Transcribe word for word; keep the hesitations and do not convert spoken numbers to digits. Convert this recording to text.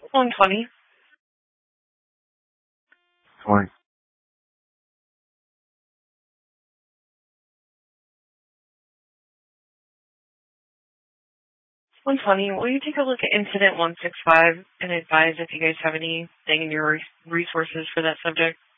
one twenty. twenty. one twenty. Will you take a look at incident one six five and advise if you guys have anything in your resources for that subject?